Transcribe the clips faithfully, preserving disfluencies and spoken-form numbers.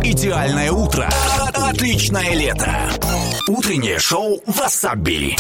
Идеальное утро. Отличное лето. Утреннее шоу «Васаби».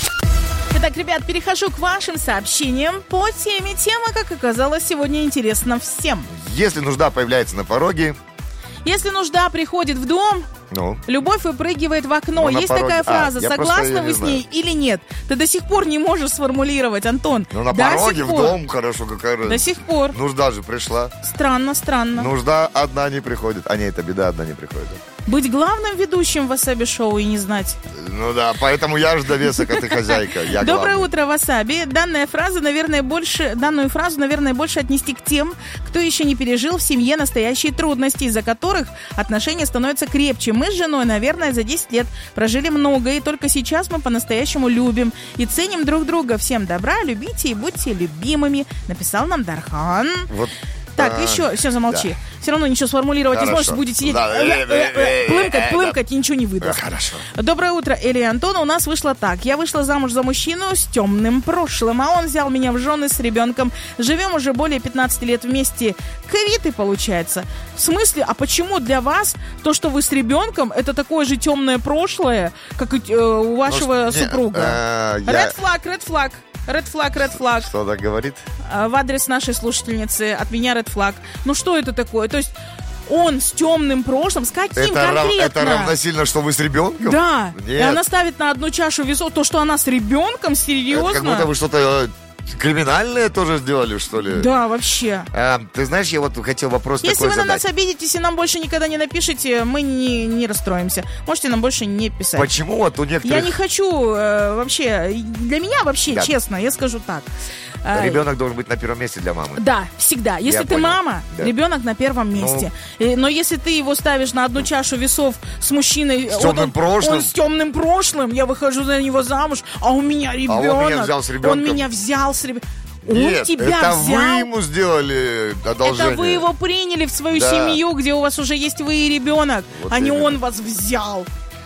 Итак, ребят, перехожу к вашим сообщениям по теме. Тема, как оказалось, сегодня интересна всем. Если нужда появляется на пороге... Если нужда приходит в дом... Ну. Любовь выпрыгивает в окно. Ну, Есть пороге... такая фраза. А, согласны вы с ней или нет? Ты до сих пор не можешь сформулировать, Антон. Ну, на до пороге, в дом, хорошо, какая разница. До сих пор. Нужда же пришла. Странно, странно. Нужда одна не приходит. А не, это беда одна не приходит. Быть главным ведущим в Васаби шоу и не знать. Ну да, поэтому я же довесок, а ты хозяйка. Я Доброе главный. утро, Васаби. Данная фраза, наверное, больше, данную фразу, наверное, больше отнести к тем, кто еще не пережил в семье настоящие трудности, из-за которых отношения становятся крепче. Мы с женой, наверное, за десять лет прожили много, и только сейчас мы по-настоящему любим и ценим друг друга. Всем добра, любите и будьте любимыми, написал нам Дархан. Вот. Так, а, еще, все, замолчи. Да. Все равно ничего сформулировать Хорошо. не сможешь, будете сидеть, Да. плымкать, плымкать, и ничего не выдаст. Хорошо. Доброе утро, Эли и Антон. У нас вышло так. Я вышла замуж за мужчину с темным прошлым, а он взял меня в жены с ребенком. Живем уже более пятнадцати лет вместе. Ковид, получается. В смысле, а почему для вас то, что вы с ребенком, это такое же темное прошлое, как и, э, у вашего Ну, супруга? Не, э, я- Ред флаг, ред флаг. Ред флаг, ред флаг. Что так говорит? В адрес нашей слушательницы от меня ред флаг. Ну что это такое? То есть он с темным прошлым, с каким Это, рав, конкретно? это равносильно, что вы с ребенком? Да. Нет. И она ставит на одну чашу весов то, что она с ребенком, серьезно? Это как будто вы что-то криминальное тоже сделали, что ли? Да, вообще. А, ты знаешь, я вот хотел вопрос Если такой вы на задать. нас обидитесь и нам больше никогда не напишите, мы не, не расстроимся. Можете нам больше не писать. Почему вот у некоторых... Я не хочу э, вообще... Для меня вообще, Да. честно, я скажу так. Э, Ребенок должен быть на первом месте для мамы. Да, всегда. Если Я ты понял. мама, Да. ребенок на первом месте. Э, Но если ты его ставишь на одну чашу весов с мужчиной... С вот темным он, прошлым. Он с темным прошлым, я выхожу за него замуж, а у меня ребенок. он меня взял с ребенком. Он меня взял с ребенком. Он Нет, тебя это взял. вы ему сделали одолжение. Это вы его приняли в свою Да. семью, где у вас уже есть вы и ребенок, Вот а не именно. он вас взял.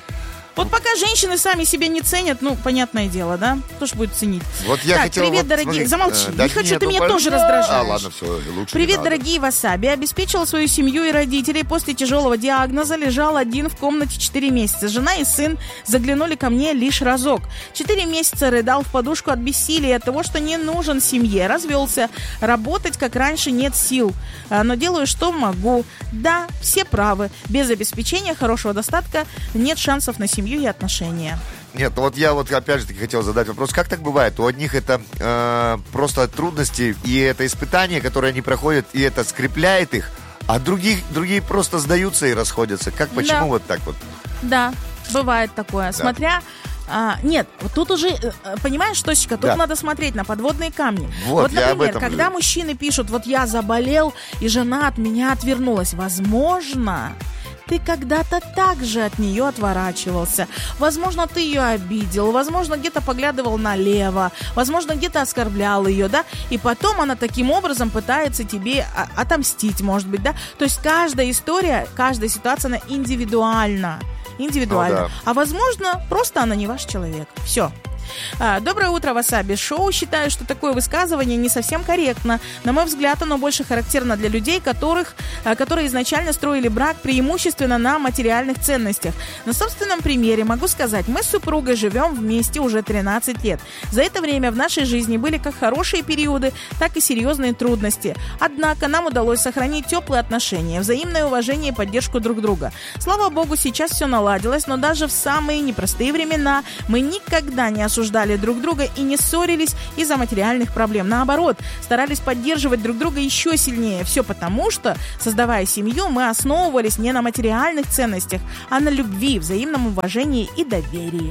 Вот пока женщины сами себя не ценят, ну, понятное дело, да? Кто ж будет ценить? Вот я так, хотел... привет, вот, дорогие. смотри, Замолчи. э, Не да хочу, нет, ты ну, меня пожалуйста. тоже раздражаешь. А, ладно, все, лучше не Привет, надо. дорогие Васаби. Обеспечил свою семью и родителей. После тяжелого диагноза лежал один в комнате четыре месяца. Жена и сын заглянули ко мне лишь разок. Четыре месяца рыдал в подушку от бессилия, от того, что не нужен семье. Развелся. Работать, как раньше, нет сил. А, Но делаю, что могу. Да, все правы. Без обеспечения хорошего достатка нет шансов на семью и отношения. Нет, ну вот я вот опять же таки хотел задать вопрос, как так бывает? У одних это э, просто трудности и это испытания, которые они проходят, и это скрепляет их, а других, другие просто сдаются и расходятся. Как, почему Да. вот так вот? Да, бывает такое. Смотря... А, нет, вот тут уже, э, понимаешь, Тосечка, тут Да. надо смотреть на подводные камни. Вот, я об например, этом когда же. мужчины пишут, вот я заболел, и жена от меня отвернулась, возможно... Ты когда-то так же от нее отворачивался. Возможно, ты ее обидел. Возможно, где-то поглядывал налево. Возможно, где-то оскорблял ее, да? И потом она таким образом пытается тебе а, отомстить, может быть, да? То есть каждая история, каждая ситуация, она индивидуальна. Индивидуально. Ну да. А возможно, просто она не ваш человек. Все. А, Доброе утро, Васаби Шоу. Считаю, что такое высказывание не совсем корректно. На мой взгляд, оно больше характерно для людей, которых, а, которые изначально строили брак преимущественно на материальных ценностях. На собственном примере могу сказать, мы с супругой живем вместе уже тринадцать лет. За это время в нашей жизни были как хорошие периоды, так и серьезные трудности. Однако нам удалось сохранить теплые отношения, взаимное уважение и поддержку друг друга. Слава богу, сейчас все наладилось, но даже в самые непростые времена мы никогда не осуждали друг друга и не ссорились из-за материальных проблем. Наоборот, старались поддерживать друг друга еще сильнее. Все потому, что, создавая семью, мы основывались не на материальных ценностях, а на любви, взаимном уважении и доверии.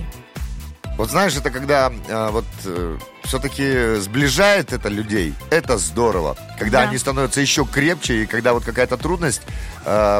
Вот знаешь, это когда э, вот э, все-таки сближает это людей, это здорово. Когда Да. они становятся еще крепче, и когда вот какая-то трудность э,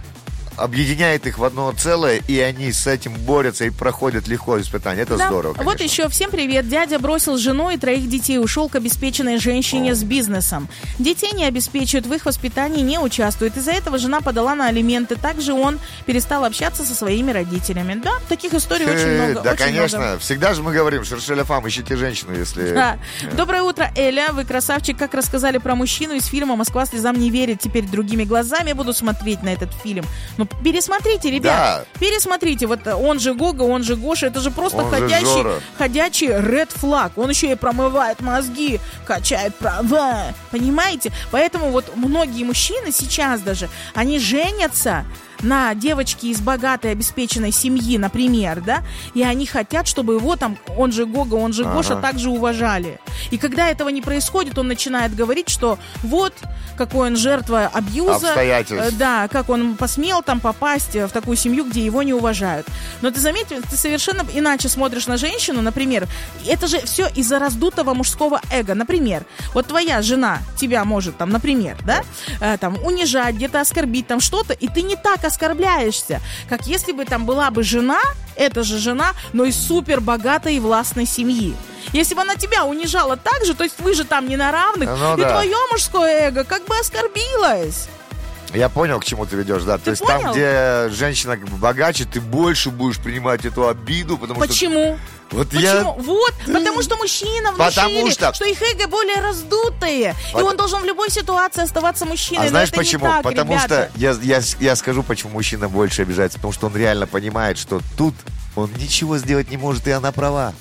объединяет их в одно целое, и они с этим борются и проходят легко испытания. Это Да. здорово, конечно. Вот еще, всем привет. Дядя бросил жену и троих детей, ушел к обеспеченной женщине О. с бизнесом. Детей не обеспечивают, в их воспитании не участвуют. Из-за этого жена подала на алименты. Также он перестал общаться со своими родителями. Да, таких историй Э, очень много. Да, очень конечно. много. Всегда же мы говорим, Шершеля Фам, ищите женщину, если... Да. Доброе утро, Эля. Вы красавчик. Как рассказали про мужчину из фильма «Москва слезам не верит». Теперь другими глазами буду смотреть на этот фильм. Ну, пересмотрите, ребят, Да. пересмотрите. Вот он же Гога, он же Гоша, это же просто Он же ходячий, Жора. ходячий ред флаг. Он еще и промывает мозги, качает права, понимаете? Поэтому вот многие мужчины сейчас даже, они женятся на девочке из богатой, обеспеченной семьи, например, да, и они хотят, чтобы его там, он же Гога, он же Гоша, Ага. также уважали. И когда этого не происходит, он начинает говорить, что вот, какой он жертва абьюза, Обстоятельств. э, да, как он посмел там попасть в такую семью, где его не уважают. Но ты заметил, ты совершенно иначе смотришь на женщину, например, это же все из-за раздутого мужского эго. Например, вот твоя жена тебя может там, например, да, э, там унижать, где-то оскорбить, там что-то, и ты не так оскорбляешься, как если бы там была бы жена, эта же жена, но из супер богатой и властной семьи. Если бы она тебя унижала так же, то есть вы же там не на равных, Ну и да. твое мужское эго как бы оскорбилось. Я понял, к чему ты ведешь, да. То есть там, понял? где женщина как бы богаче, ты больше будешь принимать эту обиду, потому что... Почему? Вот Почему? я... Вот, потому что мужчина Потому внушили, что- что их эго более раздутые, и Пот- он должен в любой ситуации оставаться мужчиной. А Но знаешь это почему? Не так, Потому ребята. что я, я, я скажу, почему мужчина больше обижается. Потому что он реально понимает, что тут он ничего сделать не может, и она права.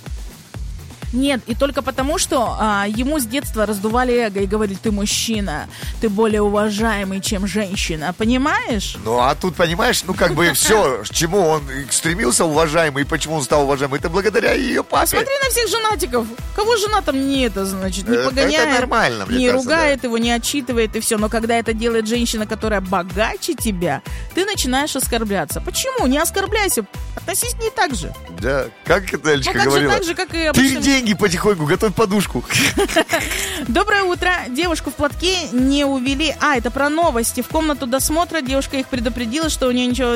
Нет, и только потому, что а, ему с детства раздували эго и говорили, ты мужчина, ты более уважаемый, чем женщина, понимаешь? Ну, а тут, понимаешь, ну, как бы все, к чему он стремился уважаемый, и почему он стал уважаемый, это благодаря ее папе. Смотри на всех женатиков. Кого жена там не это, значит, не Это- погоняет, это нормально, мне не кажется, ругает его, не отчитывает и все. Но когда это делает женщина, которая богаче тебя, ты начинаешь оскорбляться. Почему? Не оскорбляйся. Относись к ней так же. Да, как это Эльчка Ну, как же говорила? так же, как и Ты обычно. деньги потихоньку, готовь подушку. Доброе утро. Девушку в платке не увели. А, это про новости. В комнату досмотра девушка их предупредила, что у нее ничего...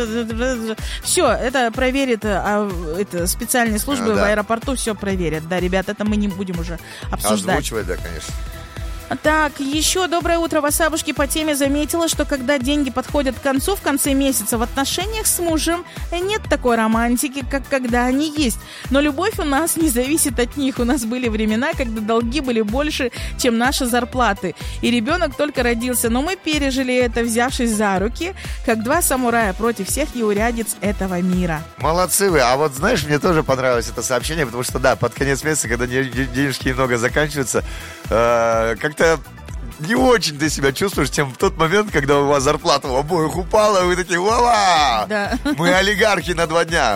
Все, это проверит а, это, специальные службы А, да. в аэропорту, все проверят. Да, ребят, это мы не будем уже обсуждать. Озвучивай, да, конечно. Так, еще доброе утро, Васабушки. По теме заметила, что когда деньги подходят к концу, в конце месяца, в отношениях с мужем нет такой романтики, как когда они есть. Но любовь у нас не зависит от них. У нас были времена, когда долги были больше, чем наши зарплаты. И ребенок только родился. Но мы пережили это, взявшись за руки, как два самурая против всех неурядиц этого мира. Молодцы вы. А вот знаешь, мне тоже понравилось это сообщение, потому что, да, под конец месяца, когда де- де- денежки немного заканчиваются, э, как-то не очень ты себя чувствуешь, чем в тот момент, когда у вас зарплата у обоих упала, и вы такие, ва-ва! Да. Мы олигархи на два дня.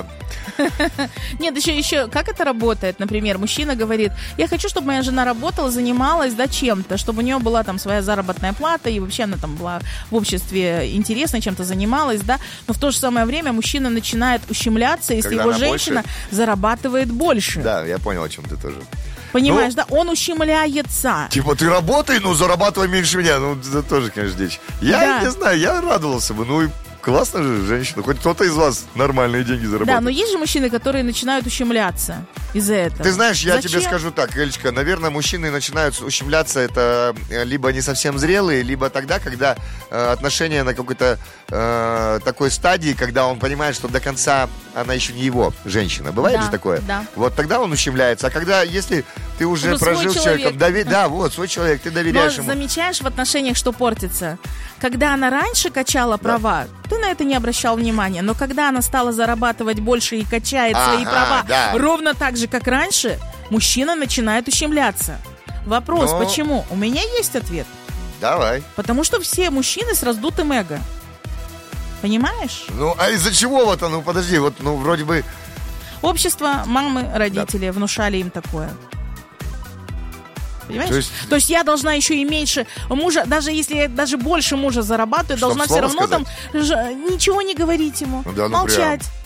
Нет, еще, еще, как это работает? Например, мужчина говорит, я хочу, чтобы моя жена работала, занималась, да, чем-то, чтобы у нее была там своя заработная плата, и вообще она там была в обществе интересной, чем-то занималась, да, но в то же самое время мужчина начинает ущемляться, если Когда его она женщина больше? зарабатывает больше. Да, я понял, о чем ты тоже. Понимаешь, Ну, да? Он ущемляется. Типа, ты работай, но зарабатывай меньше меня. Ну, это тоже, конечно, дичь. Я Да. не знаю, я радовался бы. Ну, и классно же, женщина. Хоть кто-то из вас нормальные деньги Да, зарабатывает. но есть же мужчины, которые начинают ущемляться из-за этого. Ты знаешь, я Зачем? тебе скажу так, Эльчка, наверное, мужчины начинают ущемляться, это э, либо не совсем зрелые, либо тогда, когда э, отношения на какой-то э, такой стадии, когда он понимает, что до конца она еще не его женщина. Бывает Да, же такое? да. Вот тогда он ущемляется. А когда, если ты уже Ну, свой прожил с человек. человеком, дове- да, вот, свой человек, ты Но доверяешь ему. замечаешь в отношениях, что портится? Когда она раньше качала права, ты на это не обращал внимания. Но когда она стала зарабатывать больше и качает свои Ага, права да. ровно так же, как раньше, мужчина начинает ущемляться. Вопрос, Но- почему? У меня есть ответ. Давай. Потому что все мужчины с раздутым эго. Понимаешь? Ну, а из-за чего вот, ну, подожди, вот, ну, вроде бы... Общество, мамы, родители внушали им такое. Понимаешь? То есть- То есть я должна еще и меньше мужа, даже если я даже больше мужа зарабатываю, Чтоб должна все слово равно там ж- ничего не говорить ему, Ну да, ну молчать. прям.